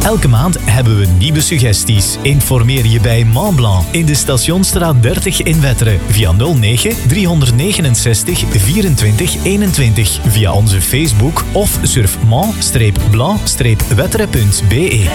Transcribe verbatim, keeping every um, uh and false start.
Elke maand hebben we nieuwe suggesties. Informeer je bij Mont Blanc in de Stationsstraat dertig in Wetteren via nul negen driehonderdnegenenzestig vierentwintig eenentwintig via onze Facebook of surf mont blanc wetteren punt be.